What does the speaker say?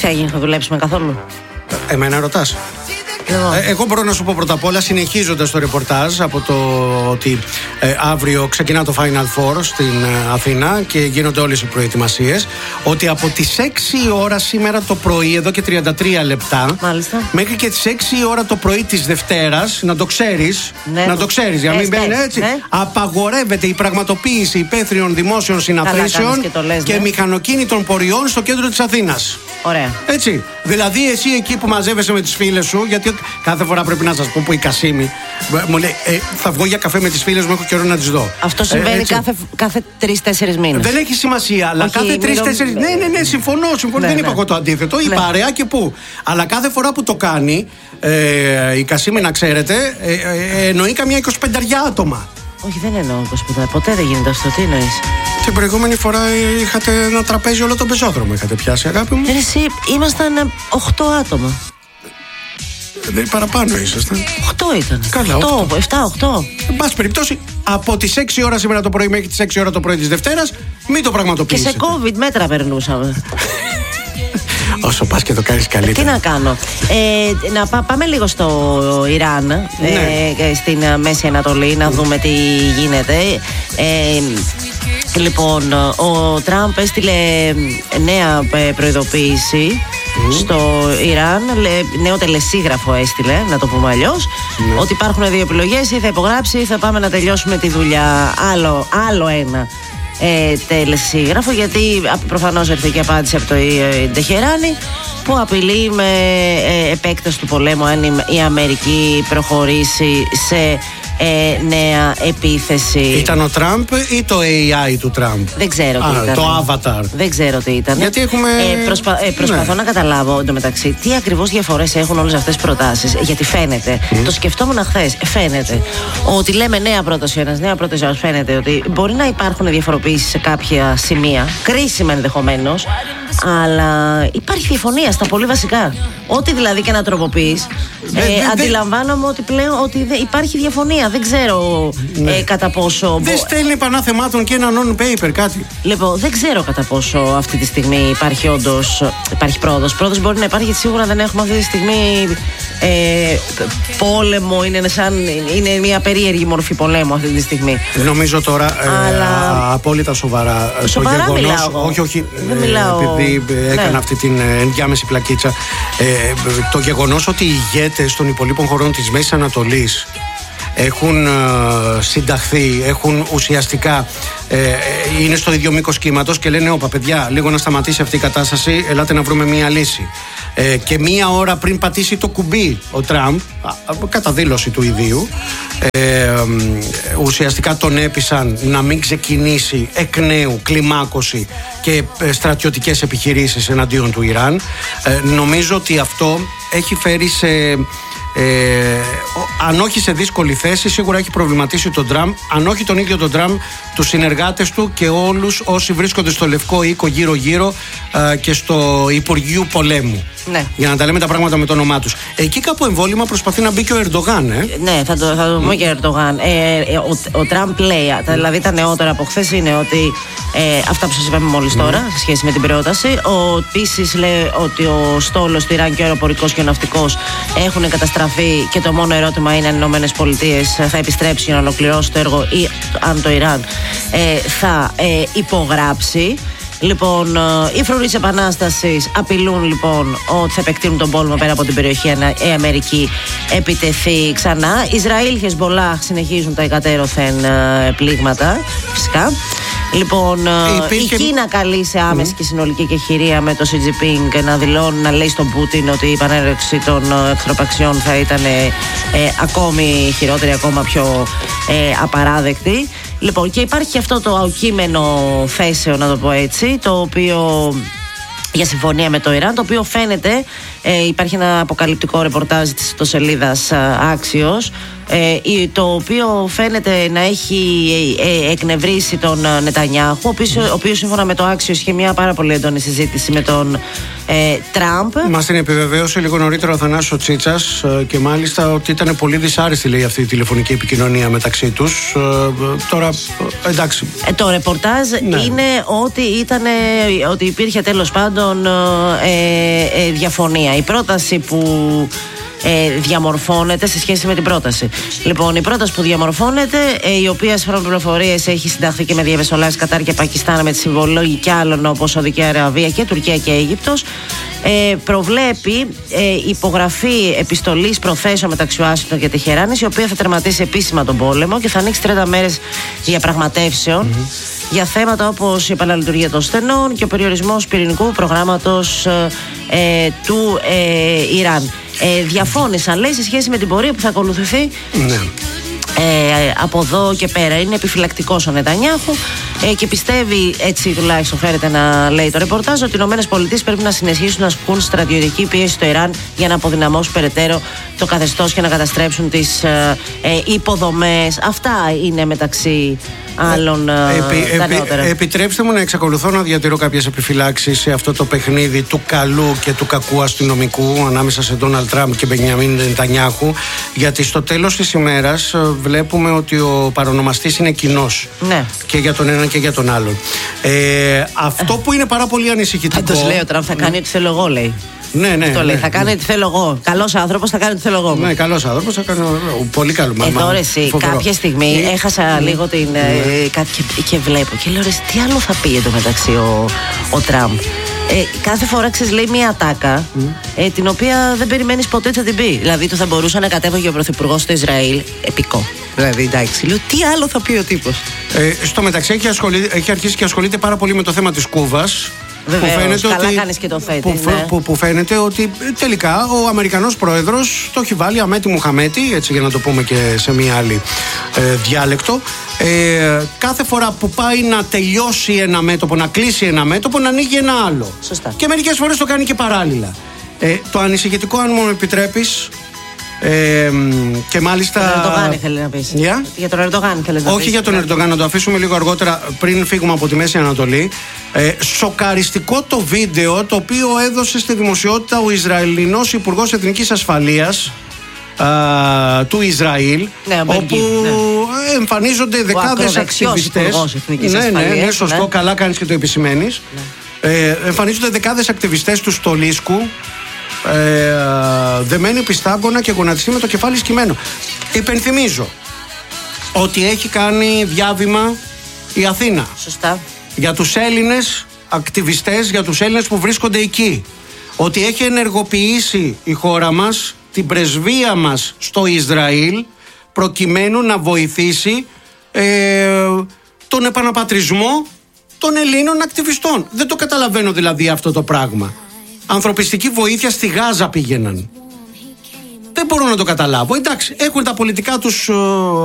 εξάγει, θα δουλέψουμε καθόλου? Εμένα ρωτάς? Εγώ μπορώ να σου πω πρώτα απ' όλα, συνεχίζοντας το ρεπορτάζ από το ότι αύριο ξεκινά το Final Four στην Αθήνα και γίνονται όλες οι προετοιμασίες, ότι από τις 6 ώρα σήμερα το πρωί, εδώ και 33 λεπτά, μάλιστα, μέχρι και τις 6 ώρα το πρωί της Δευτέρας, να το ξέρεις, να το ξέρεις, για να μην μπαίνει έτσι, απαγορεύεται η πραγματοποίηση υπαίθριων δημόσιων συναθρήσεων και μηχανοκίνητων πορειών στο κέντρο της Αθήνας. Ωραία. Έτσι. Δηλαδή, εσύ εκεί που μαζεύεσαι με τις φίλες σου, γιατί κάθε φορά πρέπει να σας πω που η Κασίμη μου λέει θα βγω για καφέ με τις φίλες μου, έχω καιρό να τις δω. Αυτό συμβαίνει κάθε 3-4 μήνες. Δεν έχει σημασία, αλλά κάθε 3-4. Ναι, συμφωνώ. Δεν είπα εγώ το αντίθετο. Η παρέα και πού. Αλλά κάθε φορά που το κάνει η Κασίμη, να ξέρετε, εννοεί καμιά 25 άτομα. Όχι, δεν εννοώ 25. Ποτέ δεν γίνεται αυτό. Τι εννοείς? Την προηγούμενη φορά είχατε ένα τραπέζι όλο τον πεζόδρομο. Είχατε πιάσει, αγάπη μου. Εσύ ήμασταν 8 άτομα. Παραπάνω ήσασταν. 8 ήταν. Καλά, 7-8. Εν πάση περιπτώσει, από τις 6 ώρα σήμερα το πρωί μέχρι τις 6 ώρα το πρωί της Δευτέρας, μην το πραγματοποιήσετε. Και σε COVID μέτρα περνούσαμε. Όσο πας και το κάνεις καλύτερα. Τι να κάνω. Πάμε λίγο στο Ιράν, στην Μέση Ανατολή, να δούμε τι γίνεται. Λοιπόν, ο Τραμπ έστειλε νέα προειδοποίηση στο Ιράν, νέο τελεσίγραφο έστειλε, να το πούμε αλλιώς, ότι υπάρχουν δύο επιλογές: ή θα υπογράψει ή θα πάμε να τελειώσουμε τη δουλειά. Άλλο ένα τελεσίγραφο, γιατί προφανώς έρθει και απάντηση από το Τεχεράνι, που απειλεί με επέκταση του πολέμου αν η Αμερική προχωρήσει σε νέα επίθεση. Ήταν ο Τραμπ ή το AI του Τραμπ? Δεν ξέρω τι ήταν. Το Avatar. Δεν ξέρω τι ήταν. Γιατί έχουμε... προσπαθώ να καταλάβω εντωμεταξύ τι ακριβώς διαφορές έχουν όλες αυτές τις προτάσεις. Γιατί φαίνεται, το σκεφτόμουν χθες, φαίνεται ότι λέμε νέα πρόταση ένας, νέα πρόταση ένας. Φαίνεται ότι μπορεί να υπάρχουν διαφοροποιήσεις σε κάποια σημεία, κρίσιμα ενδεχομένως, αλλά υπάρχει διαφωνία στα πολύ βασικά. Ό,τι δηλαδή και να τροποποιείς, αντιλαμβάνομαι ότι πλέον ότι υπάρχει διαφωνία. Δεν ξέρω κατά πόσο. Δεν στέλνει πανά θεμάτων και ένα non-paper κάτι. Λοιπόν, δεν ξέρω κατά πόσο αυτή τη στιγμή υπάρχει όντως πρόοδος. Πρόοδος μπορεί να υπάρχει, γιατί σίγουρα δεν έχουμε αυτή τη στιγμή πόλεμο. Είναι μια περίεργη μορφή πολέμου αυτή τη στιγμή. Νομίζω τώρα απόλυτα σοβαρά. Σοβαρά μιλάω. Όχι. Δεν μιλάω. Επειδή έκανα αυτή την ενδιάμεση πλακίτσα. Το γεγονός ότι οι ηγέτες των υπολείπων χωρών της Μέσης Ανατολής έχουν συνταχθεί, έχουν ουσιαστικά είναι στο ίδιο μήκος κύματος και λένε: όπα παιδιά, λίγο να σταματήσει αυτή η κατάσταση, ελάτε να βρούμε μία λύση. Και μία ώρα πριν πατήσει το κουμπί ο Τραμπ, κατά δήλωση του ιδίου, ουσιαστικά τον έπεισαν να μην ξεκινήσει εκ νέου κλιμάκωση και στρατιωτικές επιχειρήσεις εναντίον του Ιράν. Νομίζω ότι αυτό έχει φέρει σε... αν όχι σε δύσκολη θέση, σίγουρα έχει προβληματίσει τον Τραμπ, αν όχι τον ίδιο τον Τραμπ, τους συνεργάτες του και όλους όσοι βρίσκονται στο Λευκό Οίκο γύρω-γύρω και στο Υπουργείο Πολέμου. Ναι. Για να τα λέμε τα πράγματα με το όνομά τους. Εκεί κάπου εμβόλυμα προσπαθεί να μπει και ο Ερντογάν. Ναι, θα το πούμε και ο Ερντογάν. Ο Τραμπ λέει, δηλαδή τα νεότερα από χθες είναι ότι αυτά που σας είπαμε μόλις τώρα σε σχέση με την πρόταση. Επίσης λέει ότι ο στόλος του Ιράν και ο αεροπορικός και ο ναυτικός έχουν καταστραφεί και το μόνο ερώτημα είναι αν οι Ηνωμένες Πολιτείες θα επιστρέψει για να ολοκληρώσει το έργο ή αν το Ιράν θα υπογράψει. Λοιπόν, οι φρουροί της Επανάστασης απειλούν λοιπόν ότι θα επεκτείνουν τον πόλεμο πέρα από την περιοχή αν η Αμερική επιτεθεί ξανά. Ισραήλ, Χεσμπολάχ συνεχίζουν τα εκατέρωθεν πλήγματα, φυσικά. Λοιπόν, η Κίνα καλεί σε άμεση και συνολική εκεχηρία με το Xi Jinping να δηλώνει, να λέει στον Πούτιν ότι η επανέλευση των εχθροπαξιών θα ήταν ακόμη χειρότερη, ακόμα πιο απαράδεκτη. Λοιπόν, και υπάρχει και αυτό το αοκείμενο θέσεο, να το πω έτσι, το οποίο για συμφωνία με το Ιράν, το οποίο φαίνεται, υπάρχει ένα αποκαλυπτικό ρεπορτάζ της ιστοσελίδας Axios, το οποίο φαίνεται να έχει εκνευρίσει τον Νετανιάχου, ο οποίος σύμφωνα με το Axios είχε μια πάρα πολύ έντονη συζήτηση με τον Τραμπ. Μας την επιβεβαίωσε λίγο νωρίτερα ο Θανάσης Τσίτσας και μάλιστα ότι ήταν πολύ δυσάρεστη, λέει, αυτή η τηλεφωνική επικοινωνία μεταξύ τους. Τώρα, εντάξει. Το ρεπορτάζ είναι ότι υπήρχε τέλος πάντων διαφωνία. Η πρόταση που διαμορφώνεται σε σχέση με την πρόταση. Λοιπόν, η πρόταση που διαμορφώνεται, η οποία σύμφωνα με πληροφορίες έχει συνταχθεί και με διαμεσολάβηση Κατάρ και Πακιστάν, με τη συμβολή και άλλων όπως Σαουδική Αραβία και Τουρκία και Αίγυπτος, προβλέπει υπογραφή επιστολής προθέσεων μεταξύ Ουάσιγκτον και Τεχεράνης, η οποία θα τερματίσει επίσημα τον πόλεμο και θα ανοίξει 30 μέρες διαπραγματεύσεων για θέματα όπως η επαναλειτουργία των στενών και ο περιορισμός πυρηνικού προγράμματος του Ιράν. Διαφώνησαν, λέει, σε σχέση με την πορεία που θα ακολουθηθεί. Ναι. Από εδώ και πέρα. Είναι επιφυλακτικός ο Νετανιάχου και πιστεύει, έτσι τουλάχιστον φέρεται να λέει το ρεπορτάζ, ότι οι ΗΠΑ πρέπει να συνεχίσουν να ασκούν στρατιωτική πίεση στο Ιράν για να αποδυναμώσουν περαιτέρω το καθεστώς και να καταστρέψουν τις υποδομές. Αυτά είναι μεταξύ άλλων τα νεότερα. Επιτρέψτε μου να εξακολουθώ να διατηρώ κάποιες επιφυλάξεις σε αυτό το παιχνίδι του καλού και του κακού αστυνομικού ανάμεσα σε Ντόναλντ Τραμπ και Μπενιαμίν Νετανιάχου, γιατί στο τέλος της ημέρας βλέπουμε ότι ο παρονομαστής είναι κοινός. Ναι. Και για τον ένα και για τον άλλον. Αυτό που είναι πάρα πολύ ανησυχητικό. Πάντως λέει ο Τραμπ θα κάνει ό,τι θέλω εγώ, λέει. Ναι. Το λέει, θα κάνει ό,τι θέλω εγώ. Καλός άνθρωπος θα κάνει ό,τι θέλω εγώ. Ναι, καλός άνθρωπος θα κάνει. Πολύ καλό. Εδώ ρε εσύ, κάποια στιγμή έχασα λίγο την. Και βλέπω και λέω ρε, τι άλλο θα πει εντωμεταξύ ο Τραμπ. Κάθε φορά λέει μια ατάκα την οποία δεν περιμένεις ποτέ ότι θα την πει. Δηλαδή του θα μπορούσε να κατέβαγε ο πρωθυπουργός στο Ισραήλ. Επικό. Δηλαδή εντάξει, λέω τι άλλο θα πει ο τύπος. Στο μεταξύ έχει αρχίσει και ασχολείται πάρα πολύ με το θέμα της Κούβας. Βεβαίως, καλά κάνεις και το θέτεις. Που φαίνεται ότι τελικά ο Αμερικανός πρόεδρος το έχει βάλει Αμέτη Μουχαμέτη, έτσι για να το πούμε και σε μία άλλη διάλεκτο. Κάθε φορά που πάει να τελειώσει ένα μέτωπο, να κλείσει ένα μέτωπο, να ανοίγει ένα άλλο. Σωστά. Και μερικές φορές το κάνει και παράλληλα. Το ανησυχητικό, αν μου επιτρέπεις, και μάλιστα. Για τον Ερντογάν ήθελε να πεις. Για τον Ερντογάν ήθελε να πεις. Όχι για τον Ερντογάν, να το αφήσουμε λίγο αργότερα πριν φύγουμε από τη Μέση Ανατολή. Σοκαριστικό το βίντεο το οποίο έδωσε στη δημοσιότητα ο Ισραηλινός Υπουργός Εθνικής Ασφαλείας του Ισραήλ, όπου εμφανίζονται δεκάδες ακτιβιστές. Ναι, σωστό, καλά κάνεις και το επισημαίνεις. Εμφανίζονται δεκάδες ακτιβιστές του Στολίσκου, δεμένοι πιστάγκωνα και γονατιστοί με το κεφάλι σκυμμένο. Υπενθυμίζω ότι έχει κάνει διάβημα η Αθήνα. Σωστά. Για τους Έλληνες ακτιβιστές, για τους Έλληνες που βρίσκονται εκεί. Ότι έχει ενεργοποιήσει η χώρα μας την πρεσβεία μας στο Ισραήλ προκειμένου να βοηθήσει τον επαναπατρισμό των Ελλήνων ακτιβιστών. Δεν το καταλαβαίνω δηλαδή αυτό το πράγμα. Ανθρωπιστική βοήθεια στη Γάζα πήγαιναν. Δεν μπορώ να το καταλάβω. Εντάξει, έχουν τα πολιτικά τους